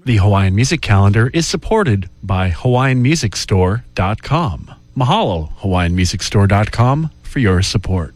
The Hawaiian Music Calendar is supported by HawaiianMusicStore.com. Mahalo, HawaiianMusicStore.com, for your support.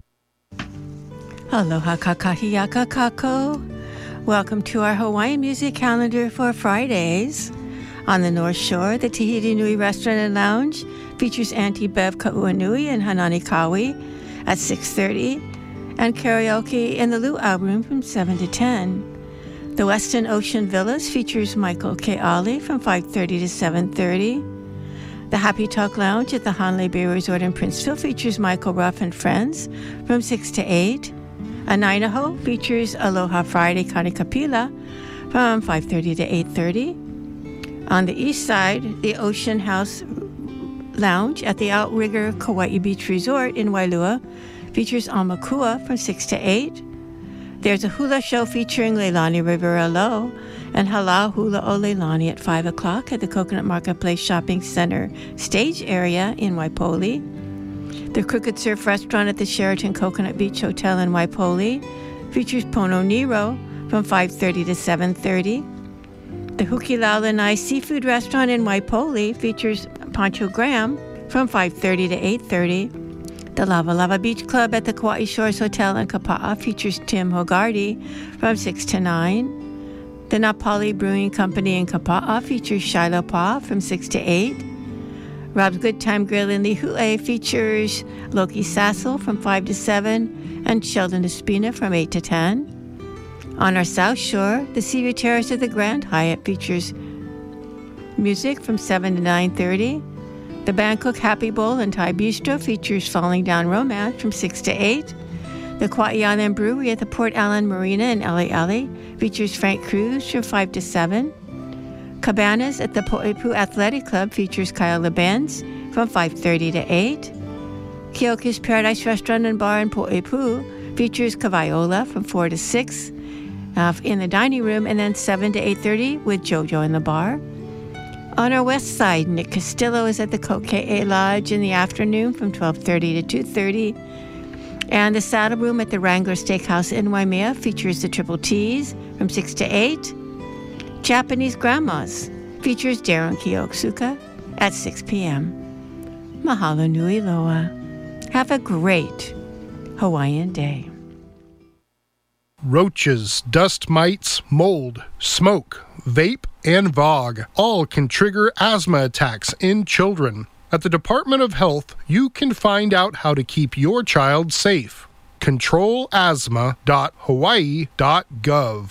Aloha kakahiaka kako. Welcome to our Hawaiian Music Calendar for Fridays. On the North Shore, the Tahiti Nui Restaurant and Lounge features Auntie Bev Ka'uanui and Hanani Kawi at 6:30, and karaoke in the Luau Room from 7 to 10. The Westin Ocean Villas features Michael K. Ali from 5:30 to 7:30. The Happy Talk Lounge at the Hanalei Bay Resort in Princeville features Michael Ruff and Friends from 6 to 8. Anainaho features Aloha Friday Kanikapila from 5:30 to 8:30. On the east side, the Ocean House Lounge at the Outrigger Kauai Beach Resort in Wailua features Amakua from 6 to 8. There's a hula show featuring Leilani Rivera Low and Halau Hula o Leilani at 5 o'clock at the Coconut Marketplace Shopping Center stage area in Waipoli. The Crooked Surf Restaurant at the Sheraton Coconut Beach Hotel in Waipoli features Pono Nero from 5:30 to 7:30. The Hukilalanai Seafood Restaurant in Waipoli features Pancho Graham from 5:30 to 8:30. The Lava Lava Beach Club at the Kauai Shores Hotel in Kapa'a features Tim Hogarty from 6 to 9. The Napali Brewing Company in Kapa'a features Shiloh Pa from 6 to 8. Rob's Good Time Grill in Lihue features Loki Sassel from 5 to 7 and Sheldon Espina from 8 to 10. On our South Shore, the Seaview Terrace at the Grand Hyatt features music from 7 to 9:30. The Bangkok Happy Bowl and Thai Bistro features Falling Down Romance from 6 to 8. The Kauai Island Brewery at the Port Allen Marina in Ali'ali features Frank Cruz from 5 to 7. Cabanas at the Po'epu Athletic Club features Kyle LeBenz from 5:30 to 8. Keoki's Paradise Restaurant and Bar in Po'epu features Kavaiola from 4 to 6 in the dining room, and then 7 to 8:30 with JoJo in the bar. On our west side, Nick Castillo is at the Kokea Lodge in the afternoon from 12:30 to 2:30. And the Saddle Room at the Wrangler Steakhouse in Waimea features the Triple T's from 6 to 8. Japanese Grandmas features Darren Kiyotsuka at 6 p.m. Mahalo nui loa. Have a great Hawaiian day. Roaches, dust mites, mold, smoke, vape, and VOG all can trigger asthma attacks in children. At the Department of Health, you can find out how to keep your child safe. ControlAsthma.hawaii.gov.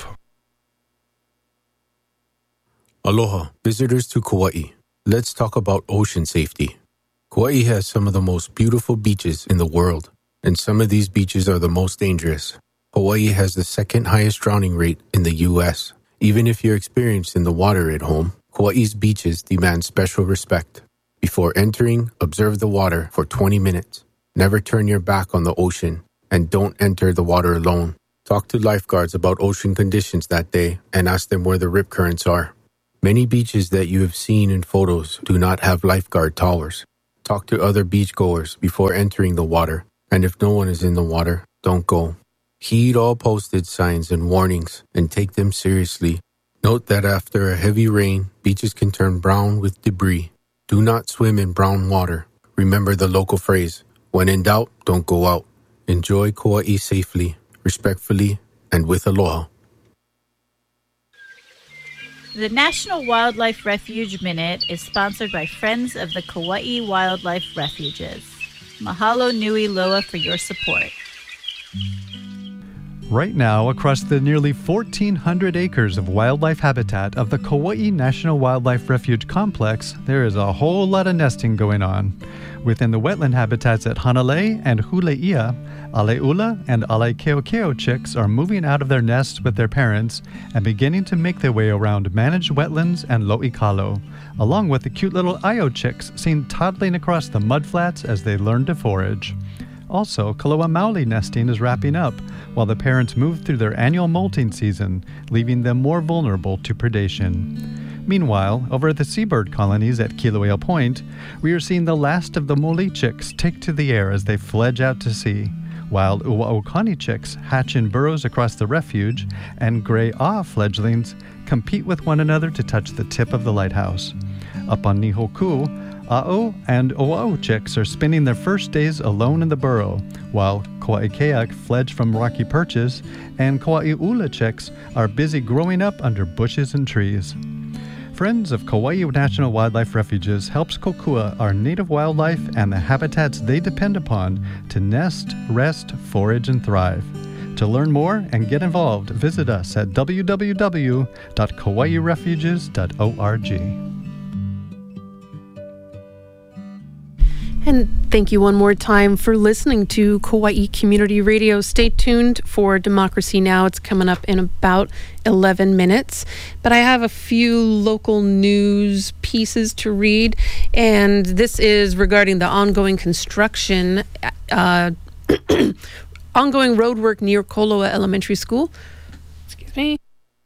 Aloha, visitors to Kauai. Let's talk about ocean safety. Kauai has some of the most beautiful beaches in the world, and some of these beaches are the most dangerous. Hawaii has the second highest drowning rate in the U.S. Even if you're experienced in the water at home, Kauai's beaches demand special respect. Before entering, observe the water for 20 minutes. Never turn your back on the ocean, and don't enter the water alone. Talk to lifeguards about ocean conditions that day and ask them where the rip currents are. Many beaches that you have seen in photos do not have lifeguard towers. Talk to other beachgoers before entering the water, and if no one is in the water, don't go. Heed all posted signs and warnings and take them seriously. Note that after a heavy rain, beaches can turn brown with debris. Do not swim in brown water. Remember the local phrase, when in doubt, don't go out. Enjoy Kauai safely, respectfully, and with aloha. The National Wildlife Refuge Minute is sponsored by Friends of the Kauai Wildlife Refuges. Mahalo nui loa for your support. Right now, across the nearly 1,400 acres of wildlife habitat of the Kauai National Wildlife Refuge Complex, there is a whole lot of nesting going on. Within the wetland habitats at Hanalei and Huleia, Aleula and Alekeokeo chicks are moving out of their nests with their parents and beginning to make their way around managed wetlands and Lo'ikalo, along with the cute little Io chicks seen toddling across the mudflats as they learn to forage. Also, Kaloa Maoli nesting is wrapping up, while the parents move through their annual molting season, leaving them more vulnerable to predation. Meanwhile, over at the seabird colonies at Kilauea Point, we are seeing the last of the mole chicks take to the air as they fledge out to sea. while Uaukani chicks hatch in burrows across the refuge, and gray awe fledglings compete with one another to touch the tip of the lighthouse. Up on Nihoku, A'o and Oa'u chicks are spending their first days alone in the burrow, while Kauai fledged from rocky perches, and Kauai Ula chicks are busy growing up under bushes and trees. Friends of Kauai National Wildlife Refuges helps kokua our native wildlife and the habitats they depend upon to nest, rest, forage, and thrive. To learn more and get involved, visit us at www.kauairefuges.org. And thank you one more time for listening to Kauai Community Radio. Stay tuned for Democracy Now! It's coming up in about 11 minutes. But I have a few local news pieces to read, and this is regarding the ongoing construction, ongoing road work near Koloa Elementary School. Excuse me.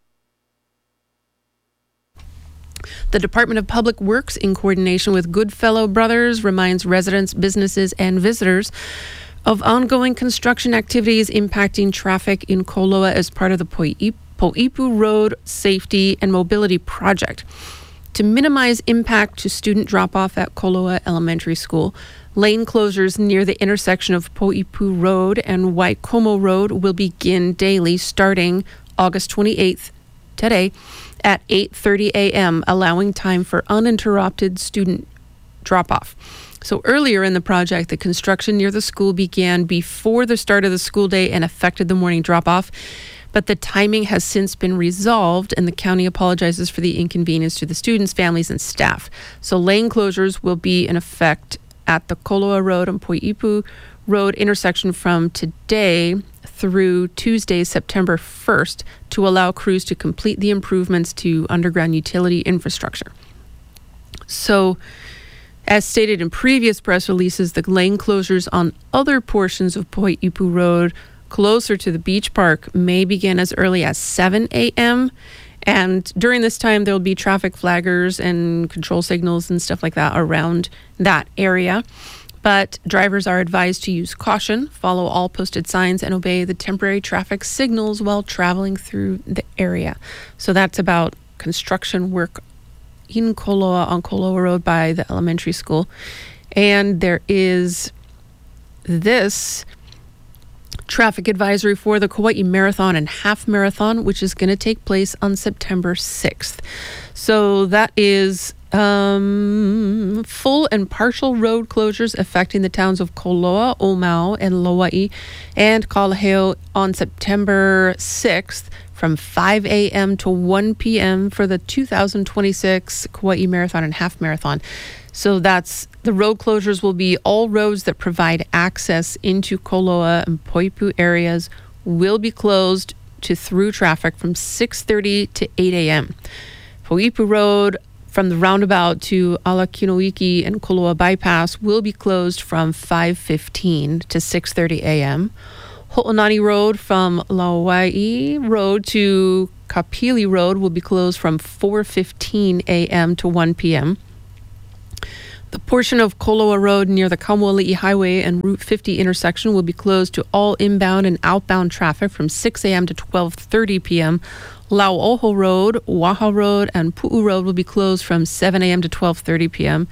The Department of Public Works, in coordination with Goodfellow Brothers, reminds residents, businesses, and visitors of ongoing construction activities impacting traffic in Koloa as part of the Poipu Road Safety and Mobility Project. To minimize impact to student drop-off at Koloa Elementary School, lane closures near the intersection of Poipu Road and Waikomo Road will begin daily starting August 28th, today, at 8:30 a.m., allowing time for uninterrupted student drop-off. So earlier in the project, the construction near the school began before the start of the school day and affected the morning drop-off. But the timing has since been resolved, and the county apologizes for the inconvenience to the students, families, and staff. So lane closures will be in effect at the Koloa Road and Poipu Road intersection from today through Tuesday, September 1st, to allow crews to complete the improvements to underground utility infrastructure. So, as stated in previous press releases, the lane closures on other portions of Poipu Road closer to the beach park may begin as early as 7 a.m. And during this time, there will be traffic flaggers and control signals and stuff like that around that area. But drivers are advised to use caution, follow all posted signs, and obey the temporary traffic signals while traveling through the area. So that's about construction work in Koloa on Koloa Road by the elementary school. And there is this traffic advisory for the Kauai Marathon and Half Marathon, which is going to take place on September 6th. So that is full and partial road closures affecting the towns of Koloa, Omau, and Loa'i and Kalaheo on September 6th from 5 a.m. to 1 p.m. for the 2026 Kauai Marathon and Half Marathon. So that's the road closures will be all roads that provide access into Koloa and Poipu areas will be closed to through traffic from 6:30 to 8 a.m. Poipu Road from the roundabout to Alakinoiki and Koloa Bypass will be closed from 5:15 to 6:30 a.m. Ho'onani Road from Lauai Road to Kapili Road will be closed from 4:15 a.m. to 1 p.m. The portion of Koloa Road near the Kaumoali'i Highway and Route 50 intersection will be closed to all inbound and outbound traffic from 6 a.m. to 12:30 p.m. Lauoho Road, Waha Road, and Pu'u Road will be closed from 7 a.m. to 12:30 p.m.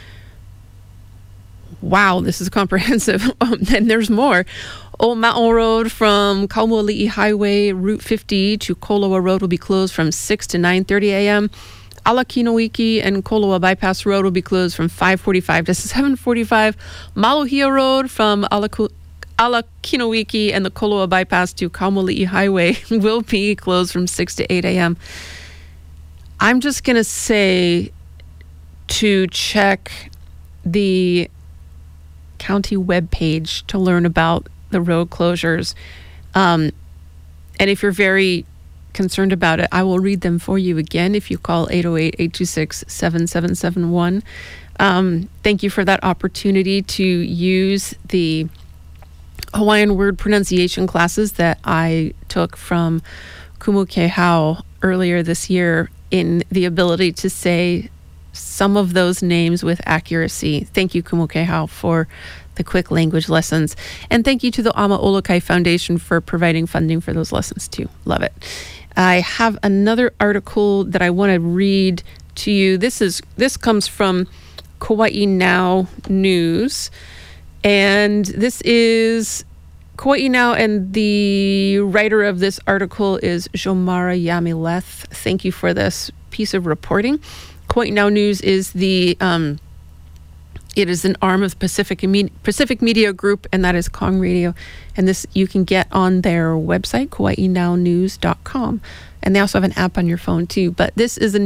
Wow, this is comprehensive. And there's more. Oma'o Road from Kaumoali'i Highway, Route 50 to Koloa Road will be closed from 6 to 9:30 a.m. Alakinoiki and Koloa Bypass Road will be closed from 5:45 to 7:45. Malohia Road from Alakinoiki and the Koloa Bypass to Kaumoali'i Highway will be closed from 6 to 8 a.m. I'm just going to say to check the county webpage to learn about the road closures. And if you're very concerned about it, I will read them for you again if you call 808-826-7771. Thank you for that opportunity to use the Hawaiian word pronunciation classes that I took from Kumu Kehau earlier this year in the ability to say some of those names with accuracy. Thank you, Kumu Kehau, for the quick language lessons. And thank you to the Ama Olokai Foundation for providing funding for those lessons too. Love it. I have another article that I want to read to you. This comes from Kauai Now News. And this is Kauai Now, and the writer of this article is Jomara Yamileth. Thank you for this piece of reporting. Kauai Now News is it is an arm of Pacific Media Group, and that is Kong Radio. And this you can get on their website, kauainownews.com. And they also have an app on your phone too. But this is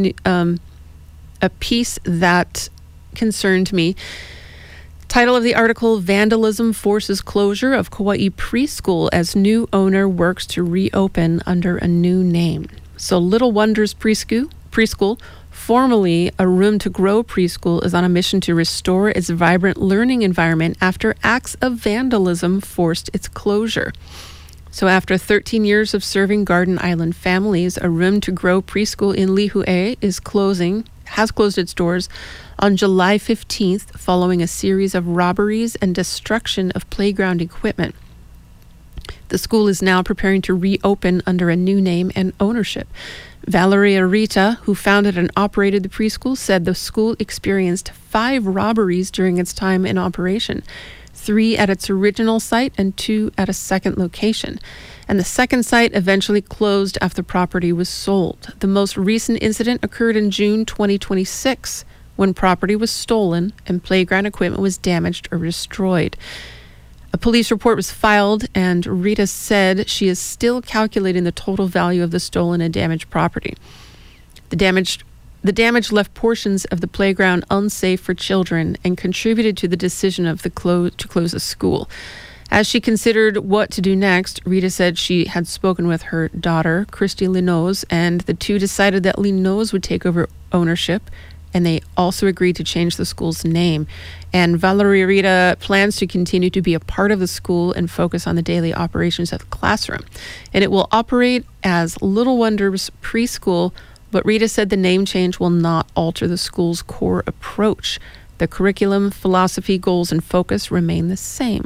a piece that concerned me. Title of the article, Vandalism Forces Closure of Kauai Preschool as New Owner Works to Reopen Under a New Name. So Little Wonders Preschool, formerly a Room to Grow preschool, is on a mission to restore its vibrant learning environment after acts of vandalism forced its closure. So after 13 years of serving Garden Island families, a Room to Grow preschool in Lihue has closed its doors on July 15th following a series of robberies and destruction of playground equipment. The school is now preparing to reopen under a new name and ownership. Valeria Rita, who founded and operated the preschool, said the school experienced 5 robberies during its time in operation, 3 at its original site and 2 at a second location. And the second site eventually closed after the property was sold. The most recent incident occurred in June 2026, when property was stolen and playground equipment was damaged or destroyed. A police report was filed, and Rita said she is still calculating the total value of the stolen and damaged property. The damage left portions of the playground unsafe for children and contributed to the decision of to close the school. As she considered what to do next, Rita said she had spoken with her daughter, Christy Linoz, and the two decided that Linoz would take over ownership, and they also agreed to change the school's name. And Valeria Rita plans to continue to be a part of the school and focus on the daily operations of the classroom. And it will operate as Little Wonders Preschool, but Rita said the name change will not alter the school's core approach. The curriculum, philosophy, goals, and focus remain the same.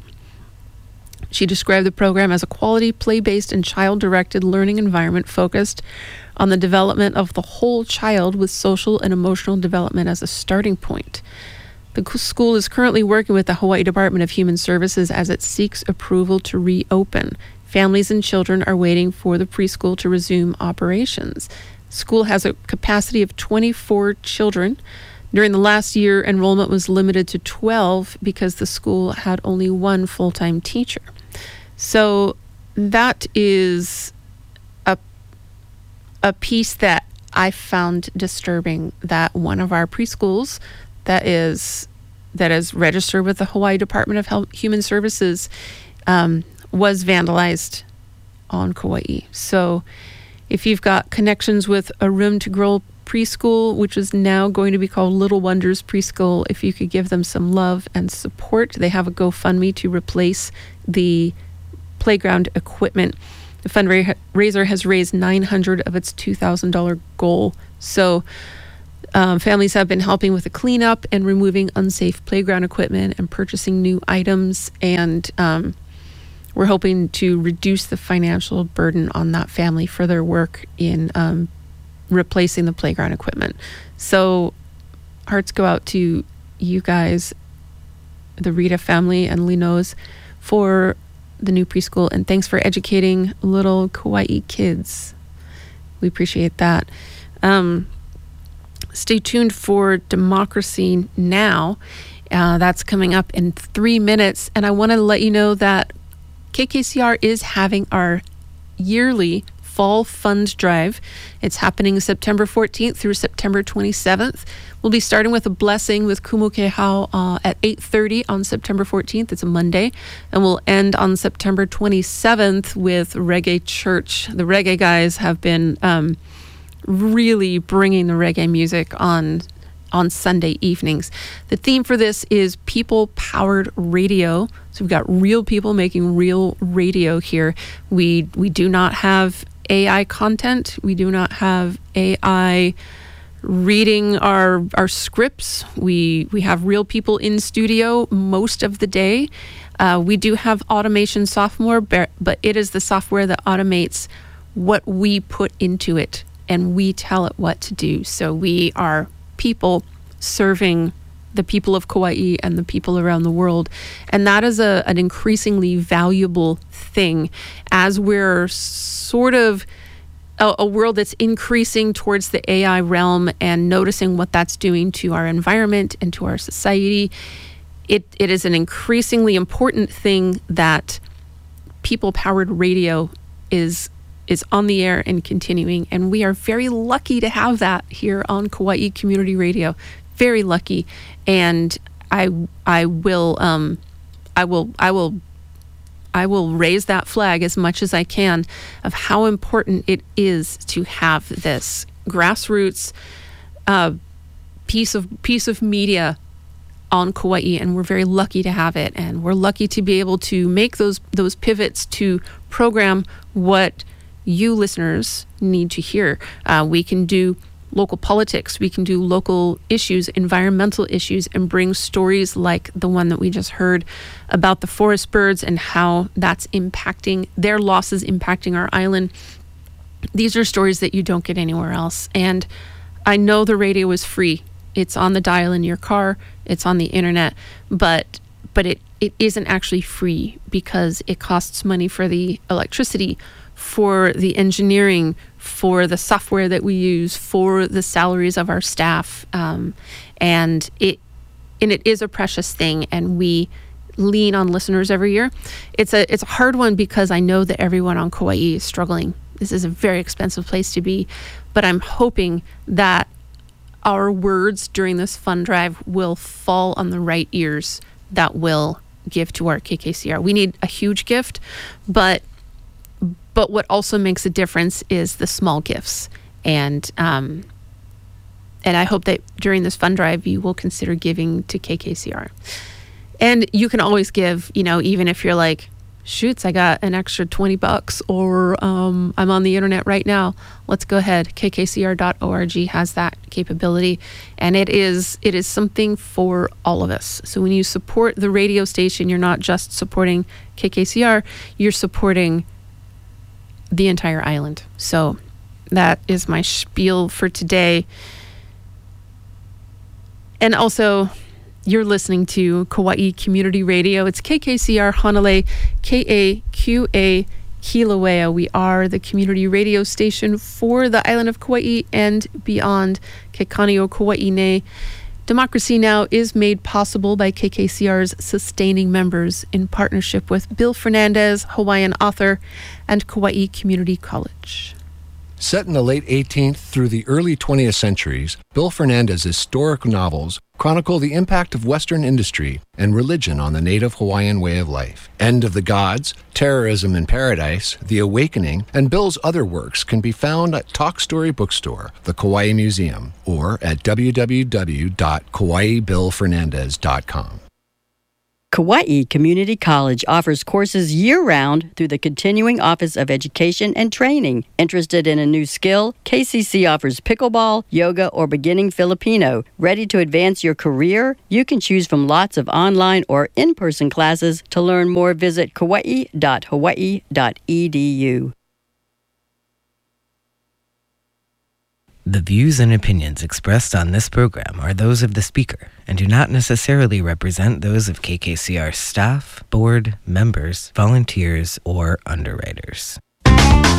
She described the program as a quality, play-based, and child-directed learning environment focused on the development of the whole child with social and emotional development as a starting point. The school is currently working with the Hawaii Department of Human Services as it seeks approval to reopen. Families and children are waiting for the preschool to resume operations. School has a capacity of 24 children. During the last year, enrollment was limited to 12 because the school had only one full-time teacher. So that is a piece that I found disturbing, that one of our preschools that is registered with the Hawaii Department of Human Services was vandalized on Kauai. So if you've got connections with a Room to Grow preschool, which is now going to be called Little Wonders Preschool, if you could give them some love and support. They have a GoFundMe to replace the playground equipment. The fundraiser has raised $900 of its $2,000 goal. So families have been helping with the cleanup and removing unsafe playground equipment and purchasing new items. And we're hoping to reduce the financial burden on that family for their work in replacing the playground equipment. So hearts go out to you guys, the Rita family and Linoz, for the new preschool, and thanks for educating little Kauai kids. We appreciate that. Stay tuned for Democracy Now! That's coming up in 3 minutes, and I want to let you know that KKCR is having our yearly Fall Fund Drive. It's happening September 14th through September 27th. We'll be starting with a blessing with Kumu Kehau at 8:30 on September 14th. It's a Monday. And we'll end on September 27th with Reggae Church. The reggae guys have been really bringing the reggae music on Sunday evenings. The theme for this is people-powered radio. So we've got real people making real radio here. We do not have AI content. We do not have AI reading our scripts. We have real people in studio most of the day. We do have automation software, but it is the software that automates what we put into it, and we tell it what to do. So we are people serving the people of Kauai and the people around the world. And that is an increasingly valuable thing as we're sort of a world that's increasing towards the AI realm and noticing what that's doing to our environment and to our society. It is an increasingly important thing that people-powered radio is on the air and continuing. And we are very lucky to have that here on Kauai Community Radio. Very lucky. And I will raise that flag as much as I can of how important it is to have this grassroots piece of media on Kauai, and we're very lucky to have it, and we're lucky to be able to make those pivots to program what you listeners need to hear. We can do local politics, we can do local issues, environmental issues, and bring stories like the one that we just heard about the forest birds and how that's impacting, their losses impacting our island. These are stories that you don't get anywhere else. And I know the radio is free. It's on the dial in your car, it's on the internet, but it isn't actually free because it costs money for the electricity, for the engineering, for the software that we use, for the salaries of our staff, and it is a precious thing, and we lean on listeners every year. It's a hard one because I know that everyone on Kauai is struggling. This is a very expensive place to be, but I'm hoping that our words during this fund drive will fall on the right ears that will give to our KKCR. We need a huge gift, but what also makes a difference is the small gifts. And I hope that during this fund drive, you will consider giving to KKCR. And you can always give, even if you're like, shoots, I got an extra $20, or I'm on the internet right now. Let's go ahead. KKCR.org has that capability. And it is something for all of us. So when you support the radio station, you're not just supporting KKCR, you're supporting the entire island. So that is my spiel for today. And also, you're listening to Kauai Community Radio. It's KKCR Hanalei, KAQA Kilauea. We are the community radio station for the island of Kauai and beyond. Kekanio Kauai Nei. Democracy Now! Is made possible by KKCR's sustaining members in partnership with Bill Fernandez, Hawaiian author, and Kauai Community College. Set in the late 18th through the early 20th centuries, Bill Fernandez's historic novels chronicle the impact of Western industry and religion on the native Hawaiian way of life. End of the Gods, Terrorism in Paradise, The Awakening, and Bill's other works can be found at Talk Story Bookstore, the Kauai Museum, or at www.kawaibillfernandez.com. Kauai Community College offers courses year-round through the Continuing Office of Education and Training. Interested in a new skill? KCC offers pickleball, yoga, or beginning Filipino. Ready to advance your career? You can choose from lots of online or in-person classes. To learn more, visit kauai.hawaii.edu. The views and opinions expressed on this program are those of the speaker and do not necessarily represent those of KKCR staff, board, members, volunteers, or underwriters.